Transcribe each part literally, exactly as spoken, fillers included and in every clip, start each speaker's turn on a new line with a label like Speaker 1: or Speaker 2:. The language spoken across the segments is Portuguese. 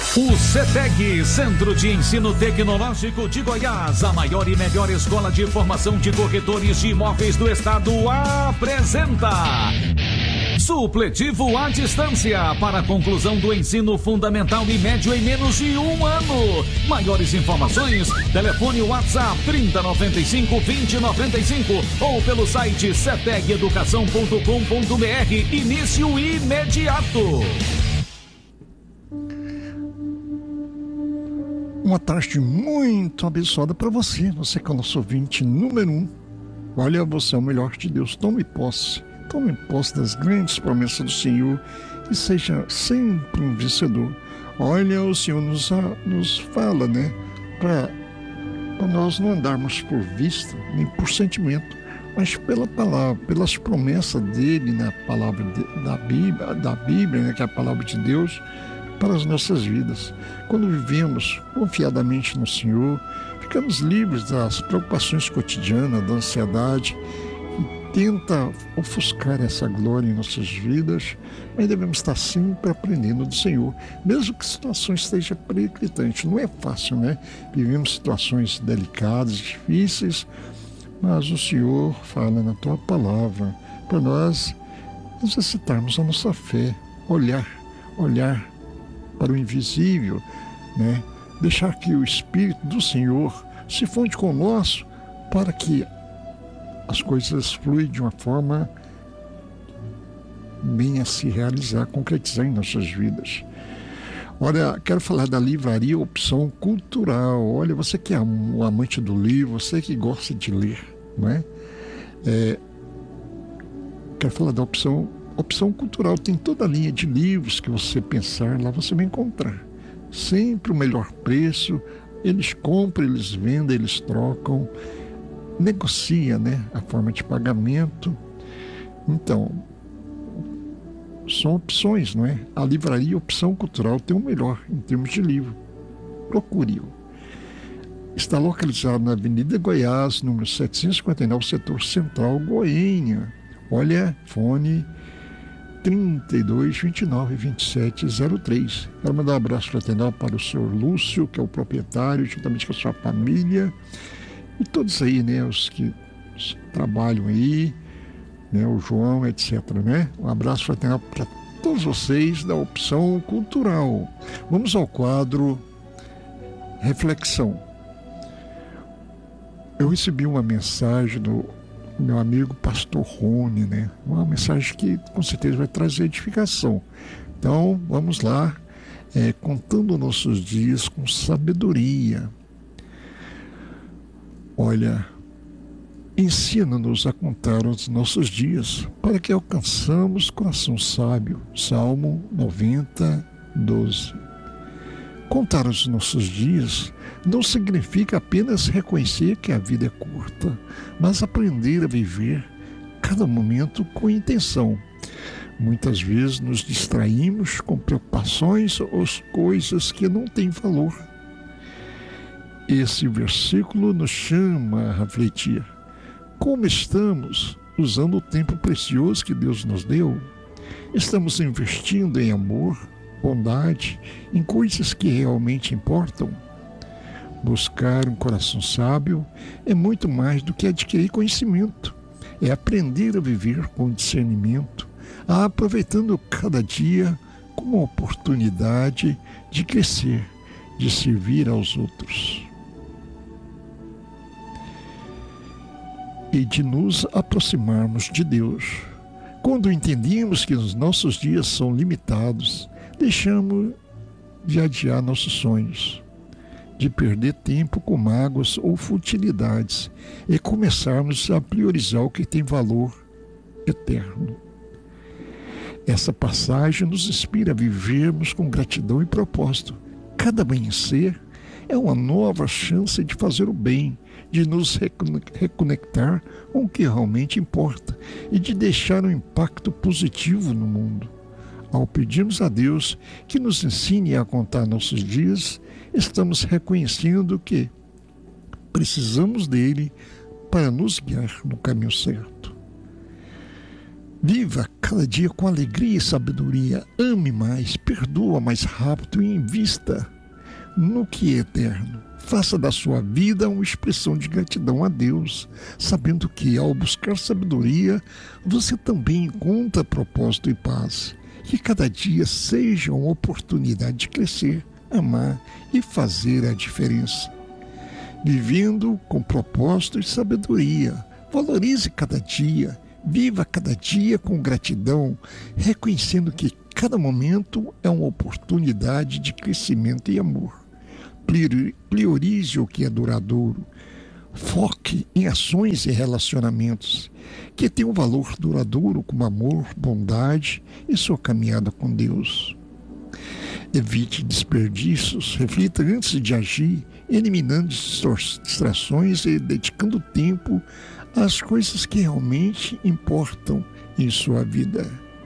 Speaker 1: O CETEG, Centro de Ensino Tecnológico de Goiás, a maior e melhor escola de formação de corretores de imóveis do estado, apresenta Supletivo à Distância para a conclusão do ensino fundamental e médio em menos de um ano. Maiores informações, telefone WhatsApp trinta, noventa e cinco, vinte, noventa e cinco ou pelo site ceteg educação ponto com ponto br. Início imediato.
Speaker 2: Uma tarde muito abençoada para você, você que é o nosso ouvinte número um. Olha, você é o melhor de Deus, tome posse, tome posse das grandes promessas do Senhor e seja sempre um vencedor. Olha, o Senhor nos, nos fala, né, para nós não andarmos por vista, nem por sentimento, mas pela palavra, pelas promessas dele na palavra de, da Bíblia, da Bíblia, né, que é a palavra de Deus, para as nossas vidas. Quando vivemos confiadamente no Senhor, ficamos livres das preocupações cotidianas, da ansiedade, que tenta ofuscar essa glória em nossas vidas, mas devemos estar sempre aprendendo do Senhor, mesmo que a situação esteja periclitante. Não é fácil, né? Vivemos situações delicadas, difíceis, mas o Senhor fala na tua palavra para nós exercitarmos a nossa fé, olhar, olhar para o invisível, né? Deixar que o Espírito do Senhor se funde com o nosso para que as coisas fluem de uma forma bem a se realizar, concretizar em nossas vidas. Olha, quero falar da livraria Opção Cultural. Olha, você que é um amante do livro, você que gosta de ler, não é? É quero falar da Opção Opção Cultural. Tem toda a linha de livros que você pensar, lá você vai encontrar. Sempre o melhor preço, eles compram, eles vendem, eles trocam, negocia, né, a forma de pagamento. Então, são opções, não é? A livraria Opção Cultural tem o melhor em termos de livro. Procure-o. Está localizado na Avenida Goiás, número setecentos e cinquenta e nove, setor central, Goiânia. Olha, fone trinta e dois, vinte e nove, vinte e sete, zero três. Quero mandar um abraço fraternal para o senhor Lúcio, que é o proprietário, juntamente com a sua família, e todos aí, né, os que trabalham aí, né, o João, etcétera, né? Um abraço fraternal para todos vocês da Opção Cultural. Vamos ao quadro Reflexão. Eu recebi uma mensagem do meu amigo pastor Rony, né? Uma mensagem que com certeza vai trazer edificação. Então, vamos lá, é, contando nossos dias com sabedoria. Olha, ensina-nos a contar os nossos dias para que alcançamos coração sábio. Salmo noventa, doze. Contar os nossos dias não significa apenas reconhecer que a vida é curta, mas aprender a viver cada momento com intenção. Muitas vezes nos distraímos com preocupações ou coisas que não têm valor. Esse versículo nos chama a refletir. Como estamos usando o tempo precioso que Deus nos deu? Estamos investindo em amor, bondade, em coisas que realmente importam? Buscar um coração sábio é muito mais do que adquirir conhecimento. É aprender a viver com discernimento, a aproveitando cada dia como uma oportunidade de crescer, de servir aos outros e de nos aproximarmos de Deus. Quando entendemos que os nossos dias são limitados, deixamos de adiar nossos sonhos, de perder tempo com mágoas ou futilidades e começarmos a priorizar o que tem valor eterno. Essa passagem nos inspira a vivermos com gratidão e propósito. Cada amanhecer é uma nova chance de fazer o bem, de nos reconectar com o que realmente importa e de deixar um impacto positivo no mundo. Ao pedirmos a Deus que nos ensine a contar nossos dias, estamos reconhecendo que precisamos dele para nos guiar no caminho certo. Viva cada dia com alegria e sabedoria. Ame mais, perdoa mais rápido e invista no que é eterno. Faça da sua vida uma expressão de gratidão a Deus, sabendo que, ao buscar sabedoria, você também encontra propósito e paz. Que cada dia seja uma oportunidade de crescer, amar e fazer a diferença. Vivendo com propósito e sabedoria, valorize cada dia, viva cada dia com gratidão, reconhecendo que cada momento é uma oportunidade de crescimento e amor. Priorize o que é duradouro. Foque em ações e relacionamentos que tenham um valor duradouro, como amor, bondade e sua caminhada com Deus. Evite desperdícios, reflita antes de agir, eliminando distrações e dedicando tempo às coisas que realmente importam em sua vida.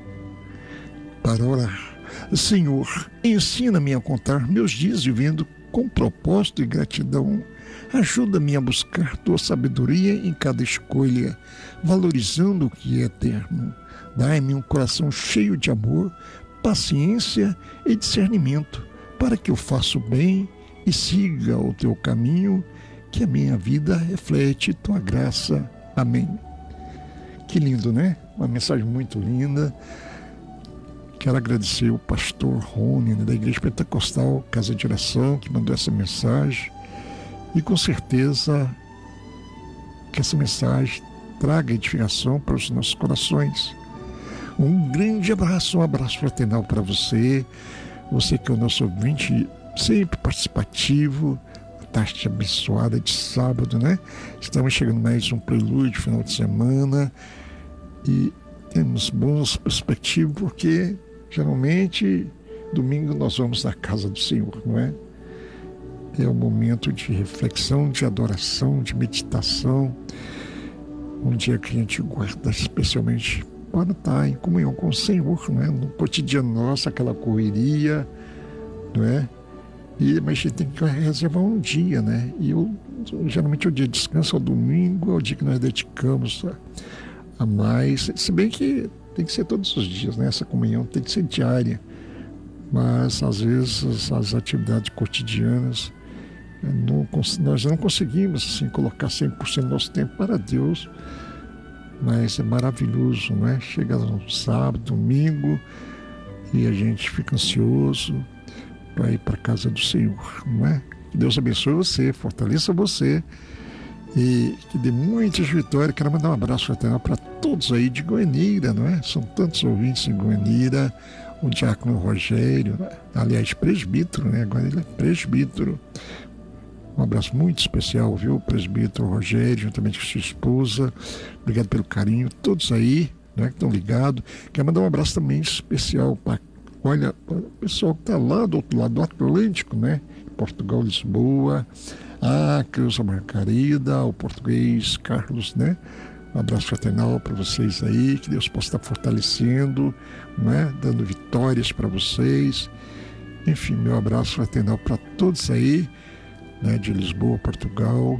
Speaker 2: Para orar, Senhor, ensina-me a contar meus dias vivendo com propósito e gratidão. Ajuda-me a buscar tua sabedoria em cada escolha, valorizando o que é eterno. Dai-me um coração cheio de amor, paciência e discernimento, para que eu faça o bem e siga o teu caminho, que a minha vida reflete tua graça. Amém. Que lindo, né? Uma mensagem muito linda. Quero agradecer o pastor Rony, né, da Igreja Pentecostal Casa de Oração, que mandou essa mensagem. E com certeza que essa mensagem traga edificação para os nossos corações. Um grande abraço, um abraço fraternal para você. Você que é o nosso ouvinte sempre participativo. Uma tarde abençoada de sábado, né? Estamos chegando mais um prelúdio, final de semana. E temos boas perspectivas, porque geralmente domingo nós vamos na casa do Senhor, não é? É um momento de reflexão, de adoração, de meditação. Um dia que a gente guarda especialmente para estar em comunhão com o Senhor, não é? No cotidiano nosso, aquela correria, não é? E, mas a gente tem que reservar um dia, né? E eu, geralmente o dia de descanso é o domingo, é o dia que nós dedicamos a, a mais. Se bem que tem que ser todos os dias, né? Essa comunhão tem que ser diária. Mas, às vezes, as, as atividades cotidianas, não, nós não conseguimos assim, colocar cem por cento do nosso tempo para Deus. Mas é maravilhoso, não é? Chega no sábado, domingo, e a gente fica ansioso para ir para a casa do Senhor, não é? Que Deus abençoe você, fortaleça você e que dê muitas vitórias. Quero mandar um abraço fraternal para todos aí de Goianeira, não é? São tantos ouvintes em Goianeira. O diácono Rogério, aliás, presbítero, né? Agora ele é presbítero. Um abraço muito especial, viu? Presbítero Rogério, juntamente com sua esposa. Obrigado pelo carinho. Todos aí, né, que estão ligados. Quero mandar um abraço também especial para, olha, para o pessoal que está lá do outro lado do Atlântico, né? Portugal, Lisboa, a Creuza Margarida, o português Carlos, né? Um abraço fraternal para vocês aí, que Deus possa estar fortalecendo, né? Dando vitórias para vocês. Enfim, meu abraço fraternal para todos aí, né? De Lisboa, Portugal.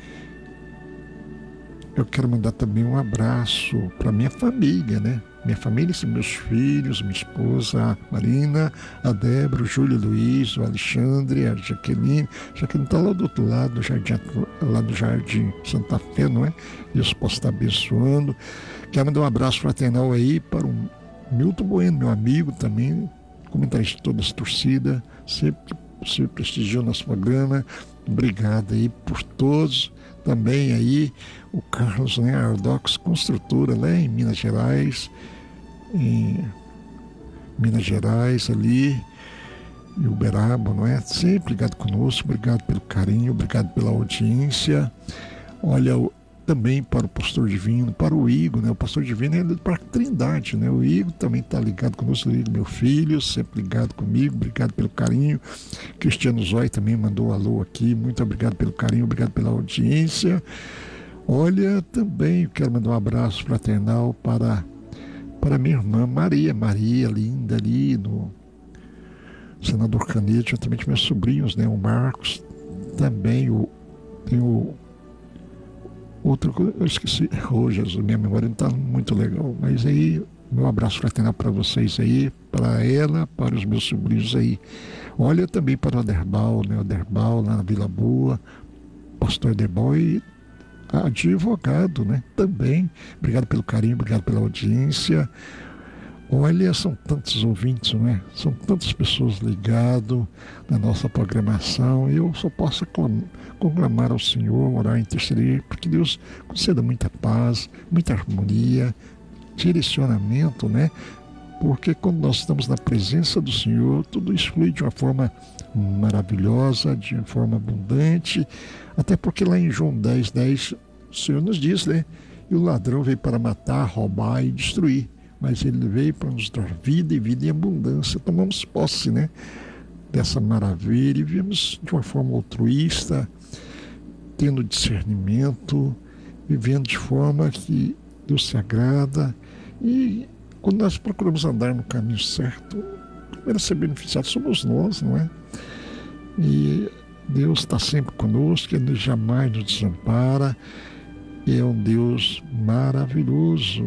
Speaker 2: Eu quero mandar também um abraço para minha família, né? Minha família são meus filhos, minha esposa, a Marina, a Débora, o Júlio Luiz, o Alexandre, a Jaqueline. Jaqueline está lá do outro lado, do jardim, lá do Jardim Santa Fé, não é? Deus possa estar abençoando. Quero mandar um abraço fraternal aí para o Milton Bueno, meu amigo também, comentarista de toda essa torcida, sempre, sempre prestigiou nosso programa. Obrigado aí por todos. Também aí o Carlos, né, a Ardox Construtora, lá em Minas Gerais, em Minas Gerais ali, e Uberaba, não é? Sempre ligado conosco, obrigado pelo carinho, obrigado pela audiência. Olha, também para o Pastor Divino, para o Igor, né? O Pastor Divino é do Parque Trindade, né? O Igor também está ligado conosco, o Igor, meu filho, sempre ligado comigo, obrigado pelo carinho. Cristiano Zói também mandou um alô aqui, muito obrigado pelo carinho, obrigado pela audiência. Olha, também quero mandar um abraço fraternal para, para minha irmã Maria, Maria, linda ali no Senador Canete, juntamente meus sobrinhos, né? O Marcos, também o, tem o outro, eu esqueci, oh Jesus, minha memória não está muito legal, mas aí Meu abraço fraternal para vocês aí, para ela, para os meus sobrinhos aí. Olha também para o Aderbal, né? O Aderbal lá na Vila Boa, pastor Aderbal e advogado, né? Também. Obrigado pelo carinho, obrigado pela audiência. Olha, são tantos ouvintes, né? São tantas pessoas ligadas na nossa programação. E eu só posso conclamar ao Senhor, orar, interceder, porque Deus conceda muita paz, muita harmonia, direcionamento, né? Porque quando nós estamos na presença do Senhor, tudo isso flui de uma forma maravilhosa, de uma forma abundante, até porque lá em João dez, dez, o Senhor nos diz, né? E o ladrão veio para matar, roubar e destruir, mas ele veio para nos dar vida e vida em abundância. Tomamos posse, né? Dessa maravilha e vivemos de uma forma altruísta, tendo discernimento, vivendo de forma que Deus se agrada. E quando nós procuramos andar no caminho certo, primeiro a ser beneficiado somos nós, não é? E Deus está sempre conosco, Ele jamais nos desampara, e é um Deus maravilhoso.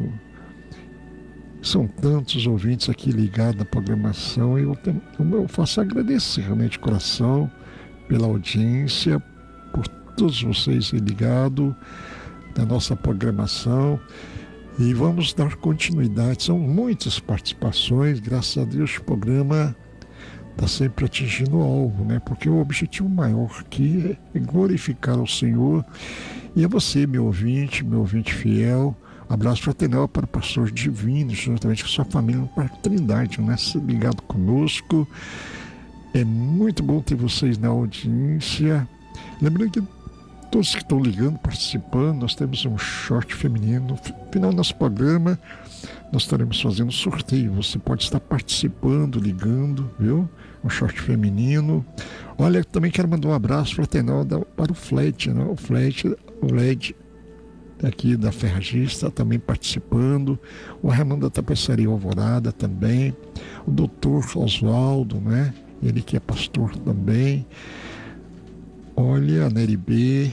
Speaker 2: São tantos ouvintes aqui ligados na programação, e eu, tenho, eu faço agradecer realmente de coração pela audiência, por todos vocês ligados na nossa programação. E vamos dar continuidade, são muitas participações, graças a Deus o programa está sempre atingindo algo, né? Porque o objetivo maior aqui é glorificar ao Senhor. E a você, meu ouvinte, meu ouvinte fiel, abraço fraternal para o pastor Divino, juntamente com a sua família no Parque Trindade, né? Ligado conosco. É muito bom ter vocês na audiência. Lembrando que todos que estão ligando, participando, nós temos um short feminino. No final do nosso programa, nós estaremos fazendo sorteio. Você pode estar participando, ligando, viu? Um short feminino. Olha, também quero mandar um abraço fraternal para o Flet, né? O Flet, o L E D aqui da Ferragista, também participando. O Ramon da Tapeçaria Alvorada também. O doutor Oswaldo, né? Ele que é pastor também. Olha, a Nery B.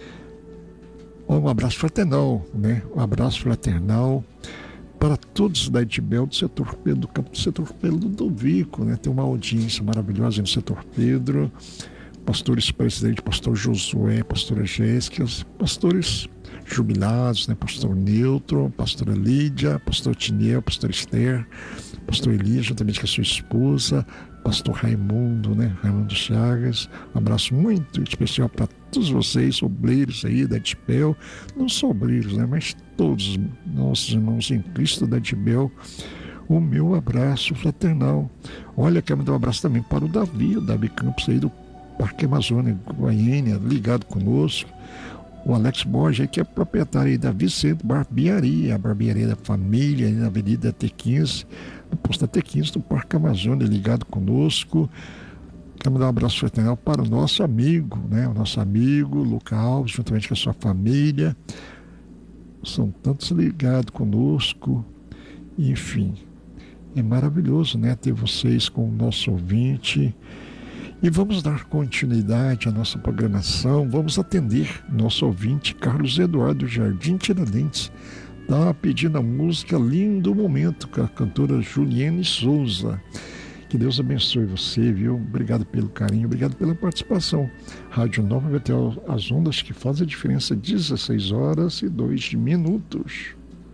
Speaker 2: Um abraço fraternal, né? Um abraço fraternal para todos da Edibel do setor Pedro, do campo do setor Pedro do Vico, né? Tem uma audiência maravilhosa no setor Pedro. Pastores presidente, pastor Josué, pastora Jéssica, pastores jubilados, né? Pastor Neutro, pastora Lídia, pastor Tiniel, pastor Esther, pastor Elias, juntamente com a sua esposa, pastor Raimundo, né? Raimundo Chagas. Um abraço muito especial para todos vocês, obreiros aí da Edibel, não só obreiros, né? Mas todos os nossos irmãos em Cristo da Edibel. O meu abraço fraternal. Olha, quero mandar um abraço também para o Davi, o Davi Campos aí do Parque Amazônia, Goiânia, ligado conosco. O Alex Borges, que é proprietário aí da Vicente Barbearia, a barbearia da família, aí na Avenida T quinze, no posto T quinze do Parque Amazônia, ligado conosco. Quero mandar um abraço fraternal para o nosso amigo, né? O nosso amigo Luca Alves, juntamente com a sua família. São tantos ligados conosco. Enfim, é maravilhoso, né? Ter vocês como nosso ouvinte. E vamos dar continuidade à nossa programação. Vamos atender nosso ouvinte Carlos Eduardo Jardim Tiradentes. Está pedindo a música Lindo Momento, com a cantora Juliane Souza. Que Deus abençoe você, viu? Obrigado pelo carinho, obrigado pela participação. Rádio Nova vai ter as ondas que fazem a diferença, dezesseis horas e dois minutos.